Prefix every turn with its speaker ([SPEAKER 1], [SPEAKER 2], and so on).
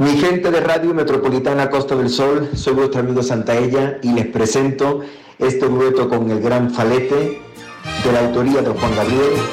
[SPEAKER 1] Mi gente de Radio Metropolitana Costa del Sol, soy vuestro amigo Santaella y les presento este dueto con el gran Falete de la autoría de Juan Gabriel